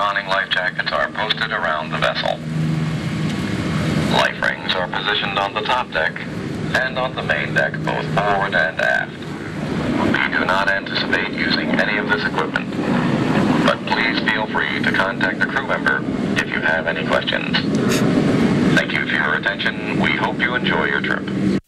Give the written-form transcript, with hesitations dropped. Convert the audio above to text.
awning life jackets are posted around the vessel. Life rings are positioned on the top deck and on the main deck, both forward and aft. We do not anticipate using any of this equipment, but please feel free to contact the crew member if you have any questions. Thank you for your attention. We hope you enjoy your trip.